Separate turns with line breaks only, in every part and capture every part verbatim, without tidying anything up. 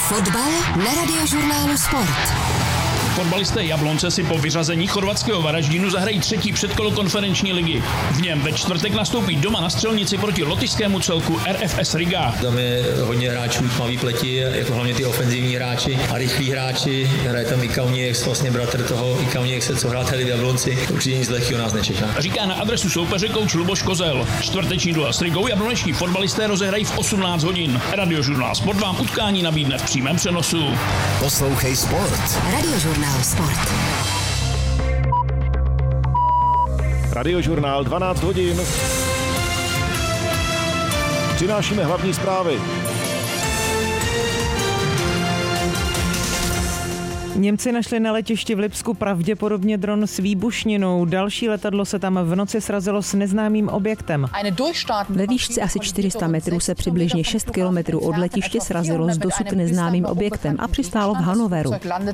Fotbal na Radiožurnálu Sport.
Fotbalisté Jablonce si po vyřazení chorvatského Varaždínu zahrají třetí předkolo konferenční ligy. V něm ve čtvrtek nastoupí doma na Střelnici proti lotyšskému celku R F S Riga.
Tam je hodně hráčů tmavý pleti, jako hlavně ty ofenzivní hráči a rychlí hráči. Hraje tam i Kauněk, vlastně bratr toho i Kauněk, co hrál tady v Jablonci. Určitě nic lehkého nás nečeká.
Říká na adresu soupeře kouč Luboš Kozel. Čtvrteční duel s Rigou jablonečtí fotbalisté rozehrají v osmnáct hodin. Radiožurnál Sport vám utkání nabídne v přímém přenosu.
Poslouchej Sport. Radiožurnál Sport.
Radiožurnál dvanáct hodin. Přinášíme hlavní zprávy.
Němci našli na letišti v Lipsku pravděpodobně dron s výbušninou. Další letadlo se tam v noci srazilo s neznámým objektem.
Ve výšce asi čtyři sta metrů se přibližně šest kilometrů od letiště srazilo s dosud neznámým objektem a přistálo v Hannoveru.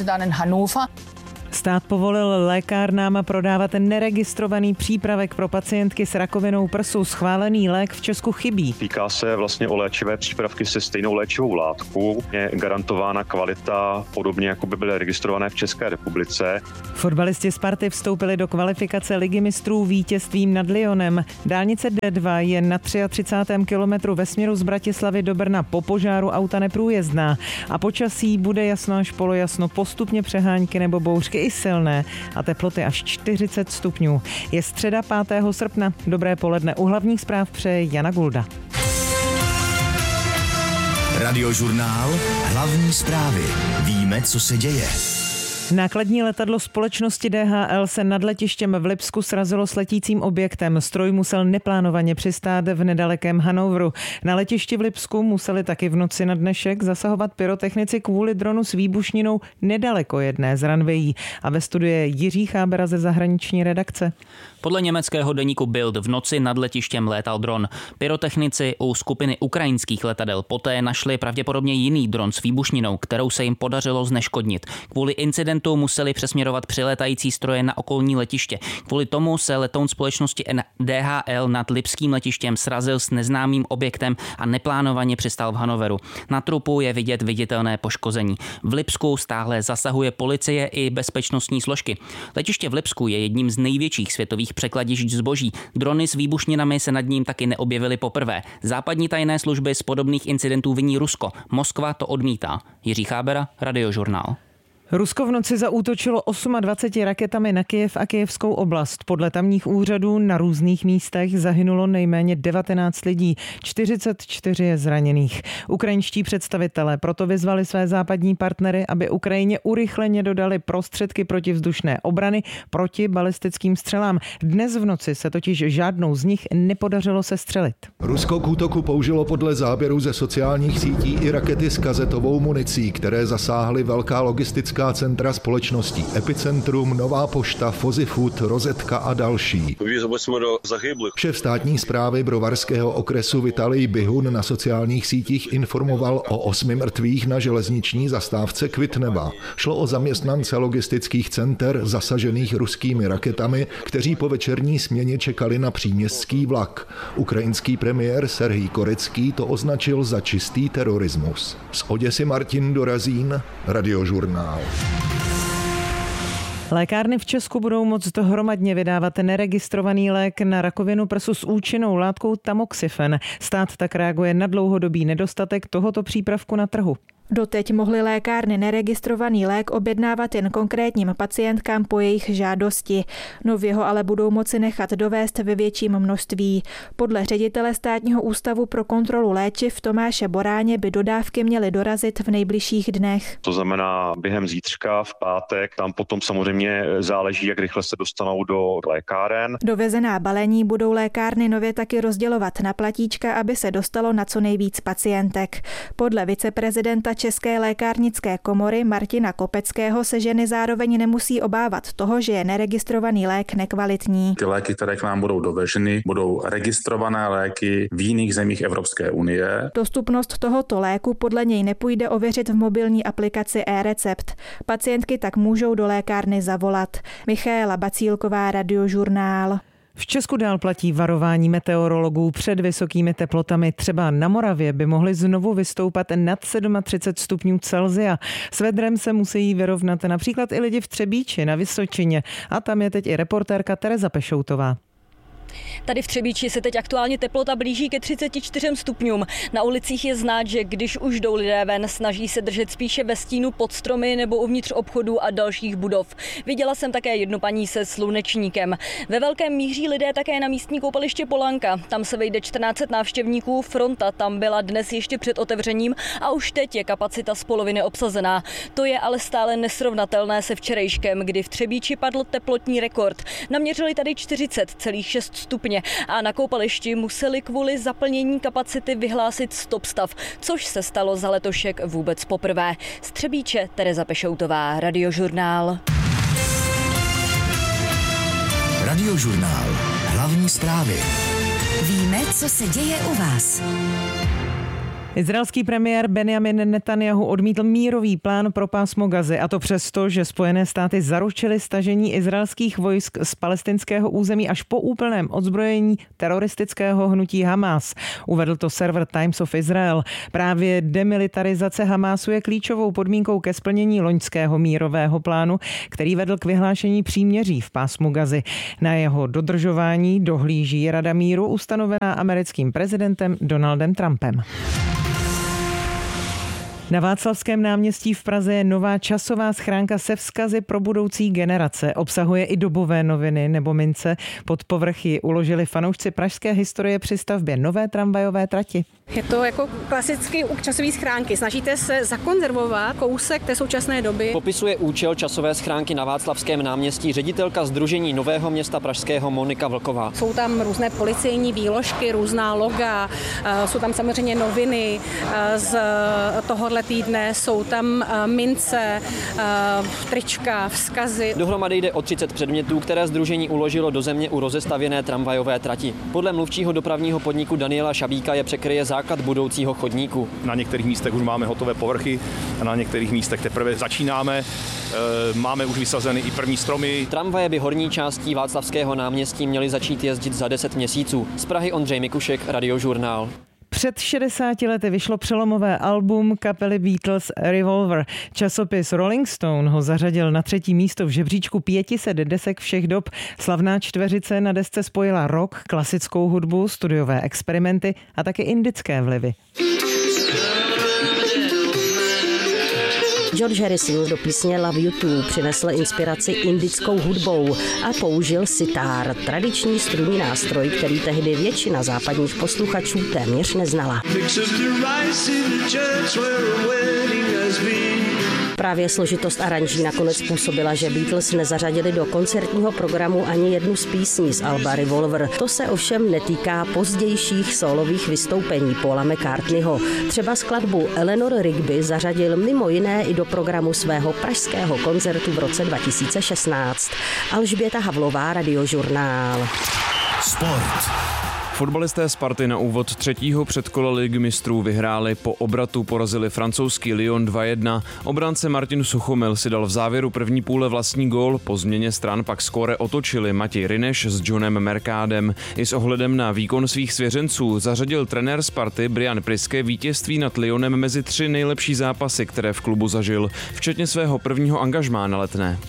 Stát povolil lékárnám prodávat neregistrovaný přípravek pro pacientky s rakovinou prsu. Schválený lék v Česku chybí.
Týká se vlastně o léčivé přípravky se stejnou léčivou látkou. Je garantována kvalita podobně, jako by byly registrované v České republice.
Fotbalisti Sparty vstoupili do kvalifikace Ligy mistrů vítězstvím nad Lyonem. Dálnice D dva je na třicátém třetím kilometru ve směru z Bratislavy do Brna po požáru auta neprůjezdná. A počasí bude jasno až polojasno, postupně přehánky nebo bouřky i silné a teploty až čtyřicet stupňů. Je středa pátého srpna. Dobré poledne. U hlavních zpráv přeje Jana Gulda.
Radiožurnál. Hlavní zprávy. Víme, co se děje.
Nákladní letadlo společnosti D H L se nad letištěm v Lipsku srazilo s letícím objektem. Stroj musel neplánovaně přistát v nedalekém Hannoveru. Na letišti v Lipsku museli taky v noci na dnešek zasahovat pyrotechnici kvůli dronu s výbušninou nedaleko jedné z runwayí. A ve studiu je Jiří Chábera ze zahraniční redakce.
Podle německého deníku Bild v noci nad letištěm létal dron. Pyrotechnici u skupiny ukrajinských letadel poté našli pravděpodobně jiný dron s výbušninou, kterou se jim podařilo zneškodnit. Kvůli incidentu museli přesměrovat přilétající stroje na okolní letiště. Kvůli tomu se letoun společnosti D H L nad lipským letištěm srazil s neznámým objektem a neplánovaně přistál v Hannoveru. Na trupu je vidět viditelné poškození. V Lipsku stále zasahuje policie i bezpečnostní složky. Letiště v Lipsku je jedním z největších světových překladišť zboží. Drony s výbušninami se nad ním taky neobjevily poprvé. Západní tajné služby z podobných incidentů viní Rusko. Moskva to odmítá. Jiří Chábera, Radiožurnál.
Rusko v noci zaútočilo dvaceti osmi raketami na Kyjev a kyjevskou oblast. Podle tamních úřadů na různých místech zahynulo nejméně devatenáct lidí, čtyřicet čtyři je zraněných. Ukrajinští představitelé proto vyzvali své západní partnery, aby Ukrajině urychleně dodali prostředky protivzdušné obrany proti balistickým střelám. Dnes v noci se totiž žádnou z nich nepodařilo sestřelit.
Rusko k útoku použilo podle záběrů ze sociálních sítí i rakety s kazetovou municí, které zasáhly velká logistická centra společností Epicentrum, Nová pošta, Fuzzy Food, Rozetka a další. Šéf státní správy Brovarského okresu Vitalij Bihun na sociálních sítích informoval o osmi mrtvých na železniční zastávce Kvitneva. Šlo o zaměstnance logistických center zasažených ruskými raketami, kteří po večerní směně čekali na příměstský vlak. Ukrajinský premiér Serhij Korycký to označil za čistý terorismus. Z Oděsy Martin Dorazín, Radiožurnál.
Lékárny v Česku budou moct hromadně vydávat neregistrovaný lék na rakovinu prsu s účinnou látkou tamoxifen. Stát tak reaguje na dlouhodobý nedostatek tohoto přípravku na trhu.
Doteď mohly lékárny neregistrovaný lék objednávat jen konkrétním pacientkám po jejich žádosti. Nově ho ale budou moci nechat dovést ve větším množství. Podle ředitele Státního ústavu pro kontrolu léčiv Tomáše Boráně by dodávky měly dorazit v nejbližších dnech.
To znamená během zítřka v pátek, tam potom samozřejmě záleží, jak rychle se dostanou do lékáren.
Dovezená balení budou lékárny nově taky rozdělovat na platíčka, aby se dostalo na co nejvíc pacientek. Podle viceprezidenta České lékárnické komory Martina Kopeckého se ženy zároveň nemusí obávat toho, že je neregistrovaný lék nekvalitní.
Ty léky, které k nám budou doveženy, budou registrované léky v jiných zemích Evropské unie.
Dostupnost tohoto léku podle něj nepůjde ověřit v mobilní aplikaci e-recept. Pacientky tak můžou do lékárny zavolat. Michaela Bacílková, Radiožurnál.
V Česku dál platí varování meteorologů před vysokými teplotami. Třeba na Moravě by mohly znovu vystoupat nad třicet sedm stupňů Celsia. S vedrem se musí vyrovnat například i lidi v Třebíči na Vysočině. A tam je teď i reportérka Tereza Pešoutová.
Tady v Třebíči se teď aktuálně teplota blíží ke třiceti čtyřem stupňům. Na ulicích je znát, že když už jdou lidé ven, snaží se držet spíše ve stínu pod stromy nebo uvnitř obchodů a dalších budov. Viděla jsem také jednu paní se slunečníkem. Ve velkém míří lidé také na místní koupaliště Polanka. Tam se vejde čtrnáct set návštěvníků, fronta tam byla dnes ještě před otevřením a už teď je kapacita z poloviny obsazená. To je ale stále nesrovnatelné se včerejškem, kdy v Třebíči padl teplotní rekord. Naměřili tady čtyřicet celá šest stupně a na koupališti museli kvůli zaplnění kapacity vyhlásit stop stav, což se stalo za letošek vůbec poprvé. Z Třebíče Tereza Pešoutová, Radiožurnál.
Radiožurnál. Hlavní zprávy. Víme, co se děje u vás.
Izraelský premiér Benjamin Netanjahu odmítl mírový plán pro pásmo Gazy, a to přesto, že Spojené státy zaručily stažení izraelských vojsk z palestinského území až po úplném odzbrojení teroristického hnutí Hamas. Uvedl to server Times of Israel. Právě demilitarizace Hamasu je klíčovou podmínkou ke splnění loňského mírového plánu, který vedl k vyhlášení příměří v pásmu Gazy. Na jeho dodržování dohlíží Rada míru ustanovená americkým prezidentem Donaldem Trumpem. Na Václavském náměstí v Praze je nová časová schránka se vzkazy pro budoucí generace. Obsahuje i dobové noviny nebo mince. Pod povrch ji uložili fanoušci pražské historie při stavbě nové tramvajové trati.
Je to jako klasicky u časové schránky. Snažíte se zakonzervovat kousek té současné doby.
Popisuje účel časové schránky na Václavském náměstí ředitelka Sdružení Nového města pražského Monika Vlková.
Jsou tam různé policejní výložky, různá loga, jsou tam samozřejmě noviny z tohohle týdne, jsou tam mince, trička, vzkazy.
Dohromady jde o třicet předmětů, které sdružení uložilo do země u rozestavěné tramvajové trati. Podle mluvčího dopravního podniku Daniela Šabíka je překryje základ budoucího chodníku.
Na některých místech už máme hotové povrchy a na některých místech teprve začínáme. Máme už vysazeny i první stromy.
Tramvaje by horní částí Václavského náměstí měly začít jezdit za deset měsíců. Z Prahy Ondřej Mikušek, Radiožurnál.
Před šedesáti lety vyšlo přelomové album kapely Beatles Revolver. Časopis Rolling Stone ho zařadil na třetí místo v žebříčku pět set desek všech dob. Slavná čtveřice na desce spojila rock, klasickou hudbu, studiové experimenty a také indické vlivy.
George Harrison do písně Love You Too přinesl inspiraci indickou hudbou a použil sitár, tradiční strunný nástroj, který tehdy většina západních posluchačů téměř neznala. Právě složitost aranží nakonec způsobila, že Beatles nezařadili do koncertního programu ani jednu z písní z alba Revolver. To se ovšem netýká pozdějších sólových vystoupení Paula McCartneyho. Třeba skladbu Eleanor Rigby zařadil mimo jiné i do programu svého pražského koncertu v roce dva tisíce šestnáct. Alžběta Havlová, Radiožurnál.
Sport.
Fotbalisté Sparty na úvod třetího předkola ligy mistrů vyhráli, po obratu porazili francouzský Lyon dva jedna. Obránce Martin Suchomil si dal v závěru první půle vlastní gól, po změně stran pak skóre otočili Matěj Rineš s Johnem Mercádem. I s ohledem na výkon svých svěřenců zařadil trenér Sparty Brian Priske vítězství nad Lyonem mezi tři nejlepší zápasy, které v klubu zažil, včetně svého prvního angažmá na Letné.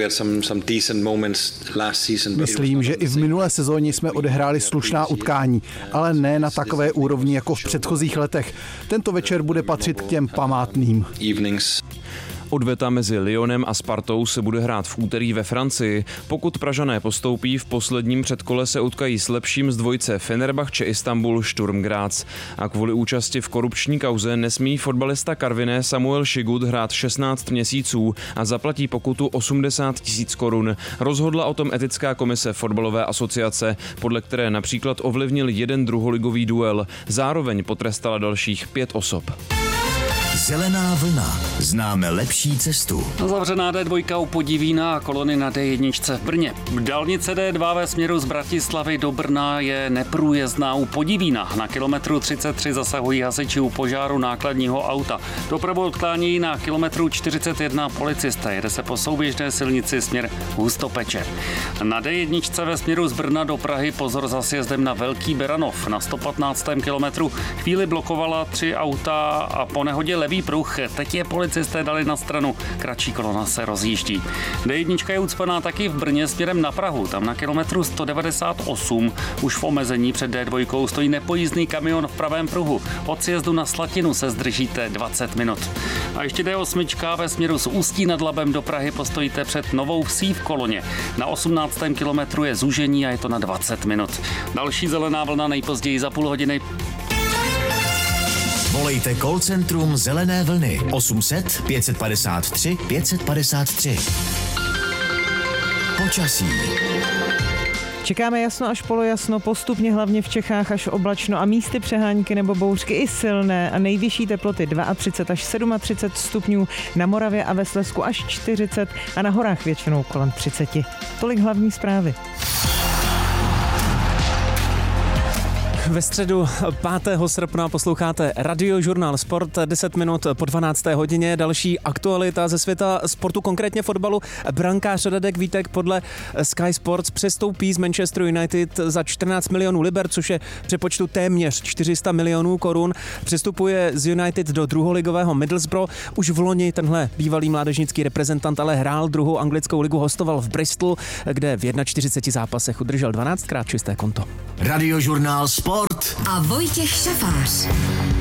Myslím, že i v minulé sezóně jsme odehráli slušná utkání, ale ne na takové úrovni jako v předchozích letech. Tento večer bude patřit k těm památným.
Odveta mezi Lyonem a Spartou se bude hrát v úterý ve Francii. Pokud Pražané postoupí, v posledním předkole se utkají s lepším z dvojce Fenerbahce Istanbul Sturm Graz. A kvůli účasti v korupční kauze nesmí fotbalista Karviné Samuel Šigut hrát šestnáct měsíců a zaplatí pokutu osmdesát tisíc korun. Rozhodla o tom etická komise fotbalové asociace, podle které například ovlivnil jeden druholigový duel. Zároveň potrestala dalších pět osob.
Zelená vlna. Známe lepší cestu.
Zavřená D dva u Podivína a kolony na D jedna v Brně. Dálnice D dva ve směru z Bratislavy do Brna je neprůjezdná u Podivína. Na kilometru třicet tři zasahují hasiči u požáru nákladního auta. Dopravu odklánějí na kilometru čtyřicet jedna policisté. Jede se po souběžné silnici směr Hustopeče. Na D jedna ve směru z Brna do Prahy pozor za sjezdem na Velký Beranov. Na sto patnáctém kilometru chvíli blokovala tři auta a po nehodě levý pruh. Teď je policisté dali na stranu, kratší kolona se rozjíždí. D jedna je ucpaná taky v Brně směrem na Prahu. Tam na kilometru sto devadesát osm už v omezení před D dva stojí nepojízdný kamion v pravém pruhu. Od sjezdu na Slatinu se zdržíte dvacet minut. A ještě D osm ve směru z Ústí nad Labem do Prahy postojíte před Novou Vsí v Koloně. Na osmnáctém kilometru je zúžení a je to na dvacet minut. Další zelená vlna nejpozději za půl hodiny.
Volejte call centrum Zelené vlny osm set pět padesát tři pět padesát tři. Počasí.
Čekáme jasno až polojasno, postupně hlavně v Čechách až oblačno a místy přehánky nebo bouřky i silné a nejvyšší teploty třicet dva až třicet sedm stupňů, na Moravě a ve Slezsku až čtyřicet a na horách většinou kolem třicet. Tolik hlavní zprávy.
Ve středu pátého srpna posloucháte Radiožurnál Sport, deset minut po dvanácté hodině. Další aktualita ze světa sportu, konkrétně fotbalu. Brankář Radek Vítek podle Sky Sports přestoupí z Manchester United za čtrnáct milionů liber, což je v přepočtu téměř čtyři sta milionů korun. Přestupuje z United do druholigového Middlesbrough. Už v loni tenhle bývalý mládežnický reprezentant ale hrál druhou anglickou ligu, hostoval v Bristolu, kde v čtyřiceti jedna zápasech udržel dvanáctkrát čisté konto.
Radiožurnál Sport
a Vojtěch Šafář.